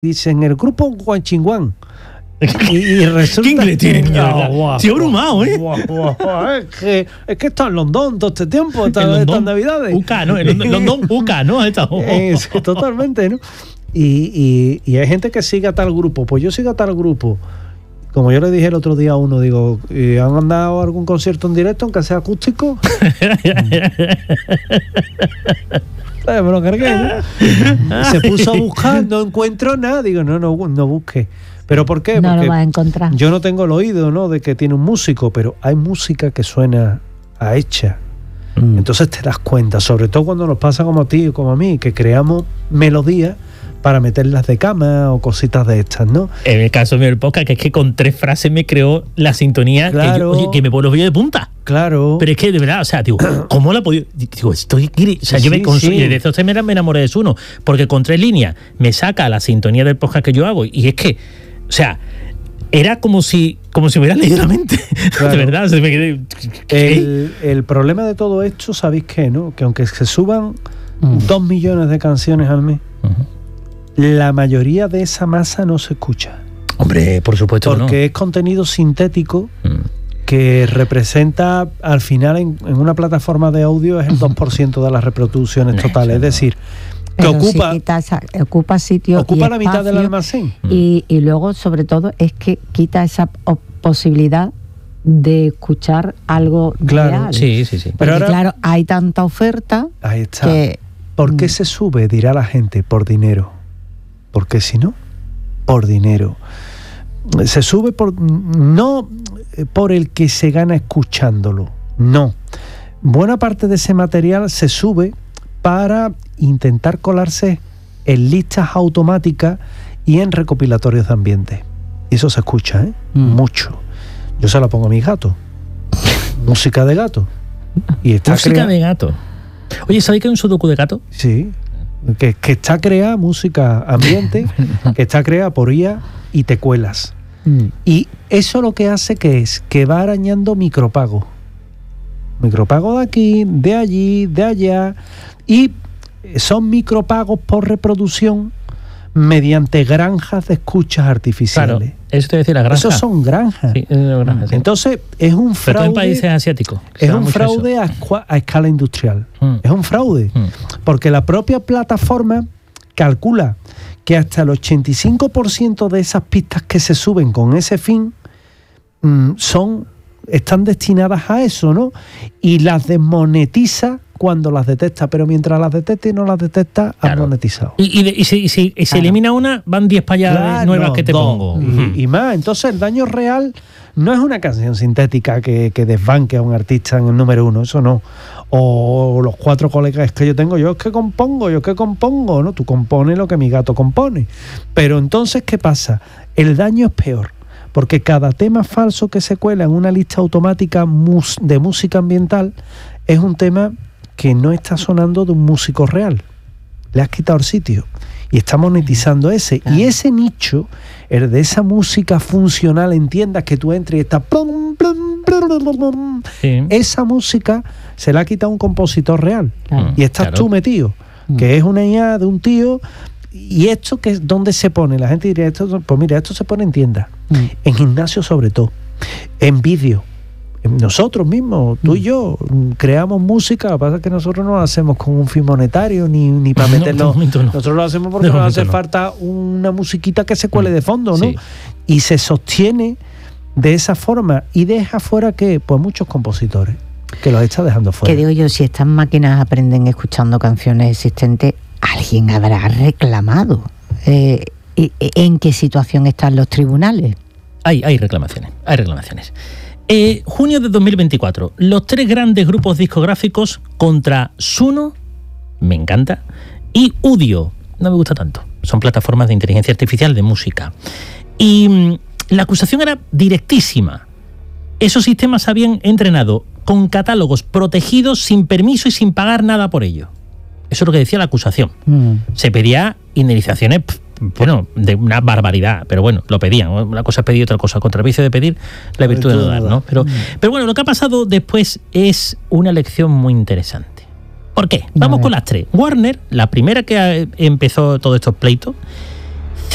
dicen el grupo Guanchinguán. Y resulta ¿Qué inglés tiene, niño? Estoy abrumado, ¿eh? Es que está en London todo este tiempo, estas Navidades. UK, ¿no? London UK, ¿no? Totalmente, ¿no? Y hay gente que sigue a tal grupo. Pues yo sigo a tal grupo. Como yo le dije el otro día a uno, digo, ¿han dado algún concierto en directo, aunque sea acústico? Me lo cargué, ¿no? Se puso a buscar, no encuentro nada. Digo, no busque. ¿Pero por qué? No porque lo vas a encontrar. Yo no tengo el oído, ¿no?, de que tiene un músico, pero hay música que suena a hecha. Entonces te das cuenta, sobre todo cuando nos pasa como a ti o como a mí, que creamos melodías para meterlas de cama o cositas de estas, ¿no? En el caso de mi podcast, que es que con 3 frases me creó la sintonía, claro, que me pone los vídeos de punta. Claro. Pero es que de verdad, o sea, digo, ¿cómo la he podido? Digo, yo de estos temas me enamoré de Suno, porque con 3 líneas me saca la sintonía del podcast que yo hago, y es que, o sea, era como si hubiera leído la mente. Claro. De verdad, se me quedé. El problema de todo esto, ¿sabéis qué, no? Que aunque se suban 2 millones de canciones al mes, la mayoría de esa masa no se escucha. Hombre, por supuesto. Porque es contenido sintético que representa, al final, en una plataforma de audio, es el 2% de las reproducciones totales. Es decir, que ocupa sitio, ocupa la mitad del almacén. Y luego, sobre todo, es que quita esa posibilidad de escuchar algo real. Sí. Pero ahora, claro, hay tanta oferta. Ahí está. ¿Por qué se sube? Dirá la gente, por dinero. Porque si no, por dinero. Se sube no por el que se gana escuchándolo. No. Buena parte de ese material se sube para intentar colarse en listas automáticas y en recopilatorios de ambiente. Y eso se escucha, mucho. Yo se la pongo a mis gatos. Música de gato. Y está música de gato. Oye, ¿sabéis que hay un sudoku de gato? Sí. Que está creada, música ambiente, que está creada por IA y te cuelas. Y eso lo que hace que va arañando micropagos. Micropagos de aquí, de allí, de allá. Y son micropagos por reproducción mediante granjas de escuchas artificiales. Claro, eso te decía la granja. Esos son granjas. Sí, granja, sí. Entonces, es un fraude. Pero en países asiáticos. Es un fraude a escala industrial. Es un fraude. Porque la propia plataforma calcula que hasta el 85% de esas pistas que se suben con ese fin están destinadas a eso, ¿no? Y las desmonetiza cuando las detecta, pero mientras las detecta y no las detecta, has monetizado. Y se elimina una, van 10 para allá nuevas que te pongo. Y más. Entonces, el daño real no es una canción sintética que desbanque a un artista en el número 1, eso no. O los 4 colegas que yo tengo, yo es que compongo, ¿no? Tú compones lo que mi gato compone. Pero entonces, ¿qué pasa? El daño es peor, porque cada tema falso que se cuela en una lista automática de música ambiental es un tema que no está sonando de un músico real. Le has quitado el sitio y está monetizando ese. Y ese nicho, el de esa música funcional en tiendas que tú entres y está plum, plum, plum, plum, esa música se la ha quitado un compositor real. Y estás tú metido, que es una IA de un tío. Y esto, que es donde se pone, la gente diría, pues mira, esto se pone en tiendas, en gimnasio sobre todo, en vídeo. Nosotros mismos, tú y yo, creamos música. Lo que pasa es que nosotros no lo hacemos con un fin monetario ni para meterlo. Nosotros lo hacemos porque nos hace falta una musiquita que se cuele de fondo, ¿no? Sí. Y se sostiene de esa forma y deja fuera pues muchos compositores que los está dejando fuera. Que digo yo, si estas máquinas aprenden escuchando canciones existentes, alguien habrá reclamado. ¿En qué situación están los tribunales? Hay reclamaciones. Junio de 2024, los 3 grandes grupos discográficos contra Suno, me encanta, y Udio, no me gusta tanto. Son plataformas de inteligencia artificial de música. Y la acusación era directísima. Esos sistemas se habían entrenado con catálogos protegidos sin permiso y sin pagar nada por ello. Eso es lo que decía la acusación. Se pedía indemnizaciones, de una barbaridad, pero bueno, lo pedían. Una cosa es pedir, otra cosa. Contra el vicio de pedir, la virtud de no dar, ¿no? Pero bueno, lo que ha pasado después es una lección muy interesante. ¿Por qué? Vamos con las 3. Warner, la primera que empezó todos estos pleitos,